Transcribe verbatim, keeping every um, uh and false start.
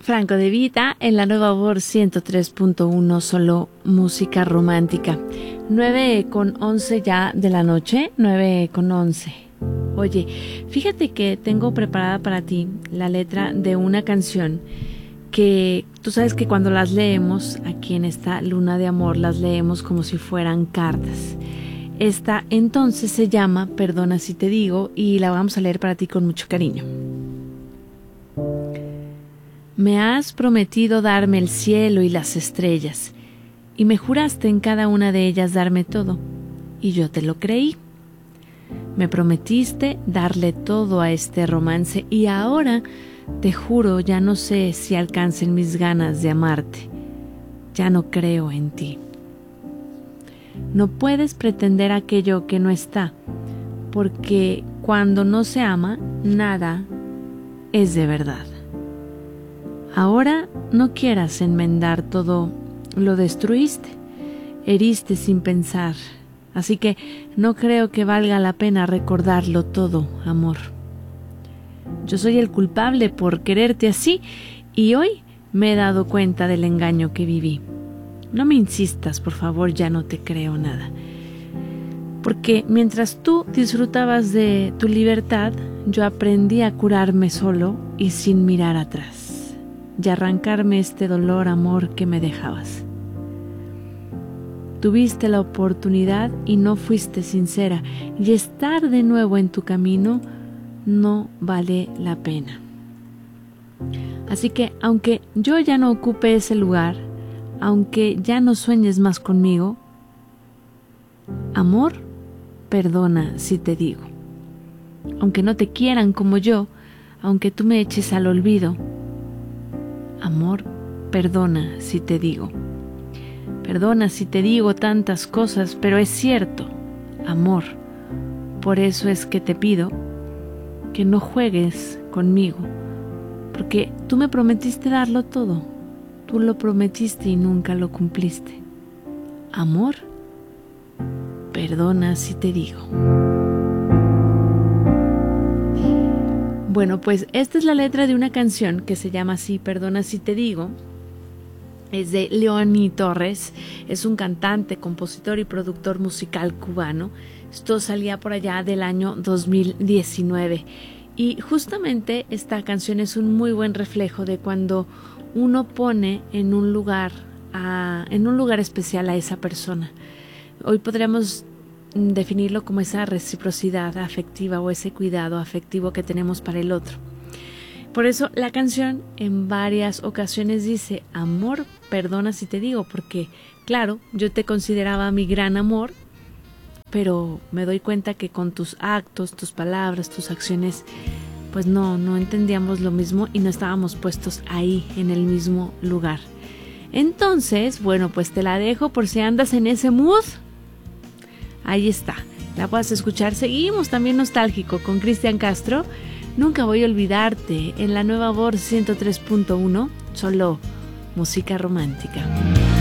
Franco De Vita en la nueva voz ciento tres punto uno, solo música romántica. nueve con once ya de la noche, nueve con once. Oye, fíjate que tengo preparada para ti la letra de una canción que tú sabes que cuando las leemos aquí en esta luna de amor, las leemos como si fueran cartas. Esta entonces se llama Perdona si te digo y la vamos a leer para ti con mucho cariño. Me has prometido darme el cielo y las estrellas, y me juraste en cada una de ellas darme todo, y yo te lo creí. Me prometiste darle todo a este romance, y ahora te juro ya no sé si alcancen mis ganas de amarte. Ya no creo en ti. No puedes pretender aquello que no está, porque cuando no se ama, nada es de verdad. Ahora no quieras enmendar todo lo destruiste, heriste sin pensar, así que no creo que valga la pena recordarlo todo, amor. Yo soy el culpable por quererte así y hoy me he dado cuenta del engaño que viví. No me insistas, por favor, ya no te creo nada. Porque mientras tú disfrutabas de tu libertad, yo aprendí a curarme solo y sin mirar atrás. Y arrancarme este dolor, amor, que me dejabas. Tuviste la oportunidad y no fuiste sincera, y estar de nuevo en tu camino no vale la pena. Así que, aunque yo ya no ocupe ese lugar, aunque ya no sueñes más conmigo, amor, perdona si te digo. Aunque no te quieran como yo, aunque tú me eches al olvido, amor, perdona si te digo. Perdona si te digo tantas cosas, pero es cierto, amor. Por eso es que te pido que no juegues conmigo, porque tú me prometiste darlo todo. Tú lo prometiste y nunca lo cumpliste. Amor, perdona si te digo. Bueno, pues esta es la letra de una canción que se llama así, Perdona si te digo. Es de Leoni Torres, es un cantante, compositor y productor musical cubano. Esto salía por allá del año dos mil diecinueve. Y justamente esta canción es un muy buen reflejo de cuando uno pone en un lugar, a, en un lugar especial a esa persona. Hoy podríamos definirlo como esa reciprocidad afectiva o ese cuidado afectivo que tenemos para el otro. Por eso la canción en varias ocasiones dice, amor, perdona si te digo, porque claro, yo te consideraba mi gran amor, pero me doy cuenta que con tus actos, tus palabras, tus acciones, pues no, no entendíamos lo mismo y no estábamos puestos ahí en el mismo lugar. Entonces, bueno, pues te la dejo por si andas en ese mood. Ahí está, la puedes escuchar. Seguimos también nostálgico con Cristian Castro. Nunca voy a olvidarte en la nueva voz ciento tres punto uno, solo música romántica.